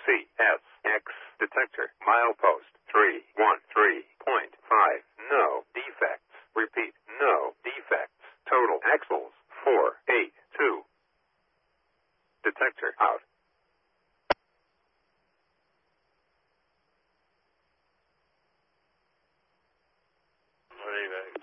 CSX detector. Milepost 313.5. No defects. Repeat, no defects. Total axles 482. Detector out. What do you think?